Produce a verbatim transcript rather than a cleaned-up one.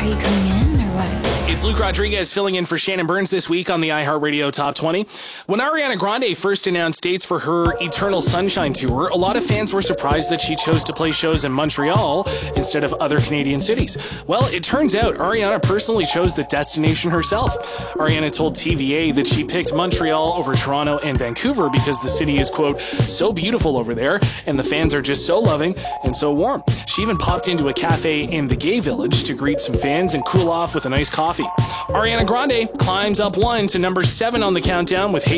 you coming in or what? It's Luke Rodriguez filling in for Shannon Burns this week on the iHeartRadio Top twenty. When Ariana Grande first announced dates for her Eternal Sunshine Tour, a lot of fans were surprised that she chose to play shows in Montreal instead of other Canadian cities. Well, it turns out Ariana personally chose the destination herself. Ariana told T V A that she picked Montreal over Toronto and Vancouver because the city is, quote, so beautiful over there, and the fans are just so loving and so warm. She even popped into a cafe in the Gay Village to greet some fans and cool off with a nice coffee. Ariana Grande climbs up one to number seven on the countdown with Hey